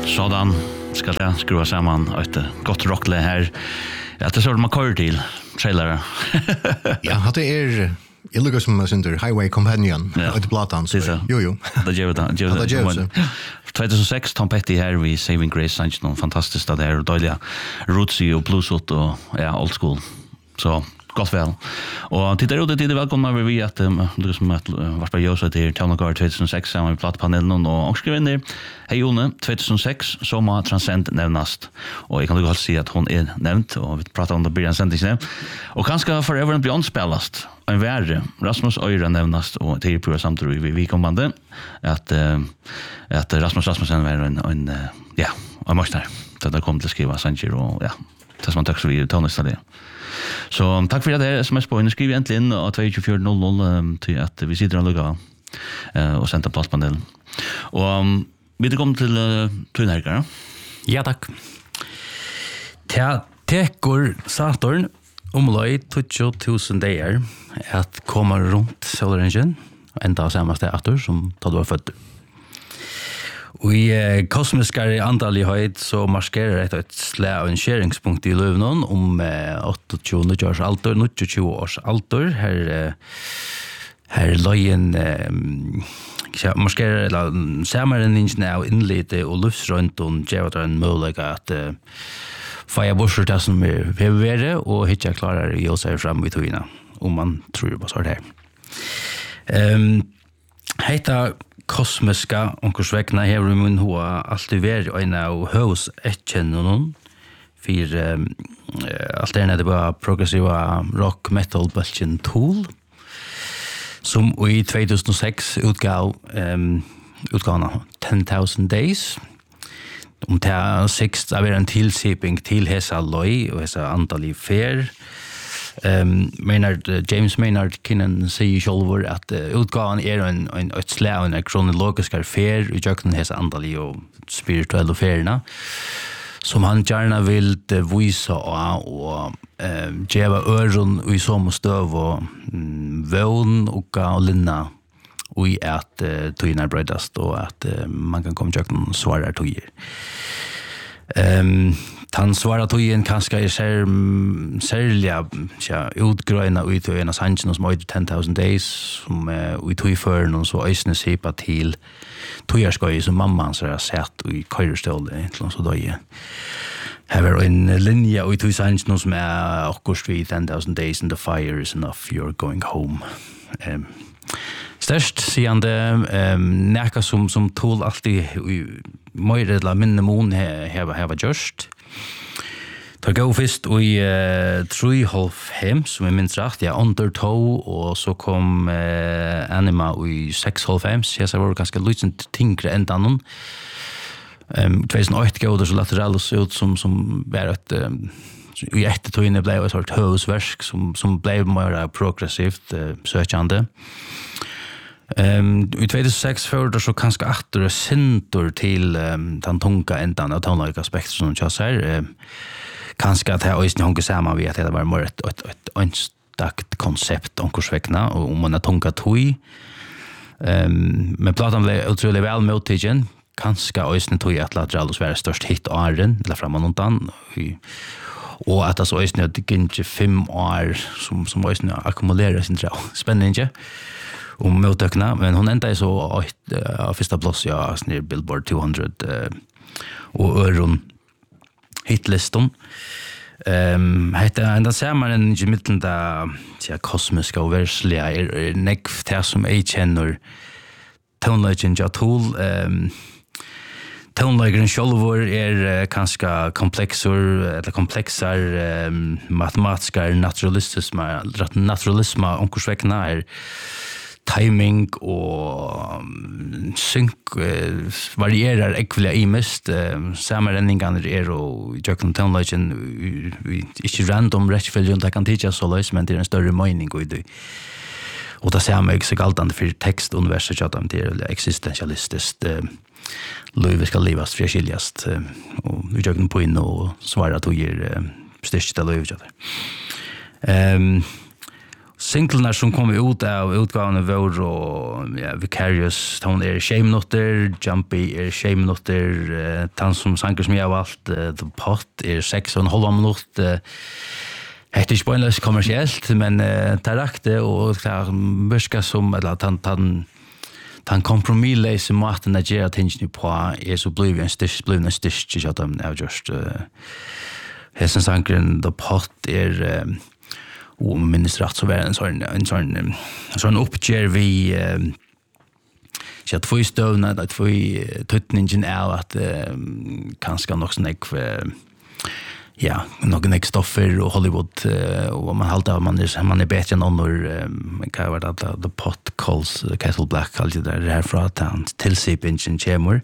Sådan skal jeg skruva sammen et godt rockle her. At det så man kører til trailere. Ja, det jeg lukker som synder Highway Companion og platan. Jo. Det gjør det. 2006 Tom Petty her vi Saving Grace sanns noen fantastisk det her og døylige rootsy og bluesot og old school. Så godt vel. Og tittar ut det velkomna vi at du som var på Jøsa til Tjernogard 2006 sammen med platepanelen og ångskrivender. Hei Jone, 2006 så må Transcend nevnast. Og jeg kan jo si at hun nevnt, og vi prater om det blir en sending. Og kanskje Forever and Beyond spillast. En verre, Rasmus Øyre nevnast, og til prøver samtidig vi kombandet, at Rasmus Rasmussen var en mørkner. Det kom til å skrive sanger, og det som han takk så vi tånest av det. Så takk for at det sms på henne. Skriv egentlig inn av 22400 til at vi sitter og lukker og sender plasspanelen. Og vil du komme til Tøynherkere? Ja, takk. Tekur Saturn omløy 20.000 dager at kommer rundt solringen og enda samme sted atter som da du var født. Og i kosmiskare andal i høyd så marskerer et slag og en skjeringspunkt i løvnen om 28 års alder, 29 års alder. Her løyen marskerer, eller sammenligningen av innlite og luftsrønt og gjør det en mulighet at feie borser det som vil være og ikke klarer å gjøre seg frem i togene, om man tror på sånn her. Heita kosmiska onkursvekna hever i mun hoa alltid veri øyne av høys etkjennon for alternativ var progressiva rock metal bulgin Tool som i 2006 utgav 10,000 Days om det sikst av en tilsiping til hesa løy og hesa antall i fer. James Maynard Kinnan sier sjálfur at utgaven et slag en kronologisk fer i jøkken hese andal og spirituelle ferina som han gjerne vil vise og djeva øren i som støv og vøn og linna og i at tøyene brøydast og at man kan komme jøkken svarer tøyer. Han svarar tøyen kanskje særlig utgrøyna ut av en av sannsjen som øyde 10,000 Days som i tøyføren og så øysene sipa til tøyerskøy som mamma hans har sett i køyrestålet til hans og døye. Her var en linje i tøysannsjen som akkurat vi 10,000 Days and the fire is enough, you're going home. Størst sier det nekka som tål alltid mer eller minne mån heva gjørst. Det går først i 3,5 som jeg minns rett, Undertow, og så kom Anima i 6,5, så jeg var ganske lydsent tingre enn noen. 2008 går det så lateralt ut som var et i ettertøyene ble et sånt høvesverk som ble mer progressivt søkjande. I 2006 førte så kanskje atter sintor til den tunga endan av tonløyke aspekter som kjøs her. Kanskje at jeg også honker sammen ved at det var mer et ønstakt konsept omkorsvekna og om man tunga tøy. Men platan ble utrolig vel mottidgen. Kanskje også tøy at Lateralus var størst hit åren, eller framan undan. Og at det så også det ikke 5 år som også akkumulerer sin spennende om mottøkna, men hun enda så av første plass Billboard 200 og øron hitlisten. Enda ser man en i midten da kosmiska og verslige negv til som jeg kjenner toneløgjen Tool. Toneløgjen sjølvor kanskje komplexar matematiskar naturalisma omkursvekna timing og synk varierar ekvelig imest. Sammenrenningan og jøkken toneløgjen ikke random rettfølgen det kan tidja så løs, men det en større mening i det. Og det ser meg så galtande for tekstuniverset det existentialistisk løyve skal livast, fjerskiljast og vi jøkken på inn og svara tog styrkta løyve singlarna som kommer ut av utgåvan var och Vicarious ton Shame Nutter, Jumpy Shame Nutter, tant som sanger som jag har valt The Pot 6,5 minuter. Det är inte poänglöst kommersiellt, men det räckte och börska som eller han kompromisslösa maten att göra ting på är så blev en stitch så att de är just hästen sankren The Pot och minst rätt så var en sån uppger vi så att få stövna att få tutningen är att kanske nog sån ja, någon stoffer och Hollywood och man haltar man är bättre än andra kan vara att The Pot calls Kettle Black kallar det där för att han tillsipingen chamber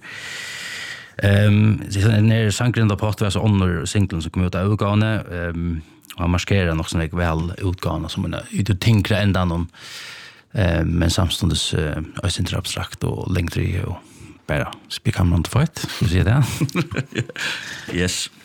när sankren The Pot var så andra singeln som kom ut av utgåvan och han maskerar nog sån väl utgåvan som en ut tänkra ända någon men samstundes är inte abstrakt och längre och bara speak on the fight så ser det yes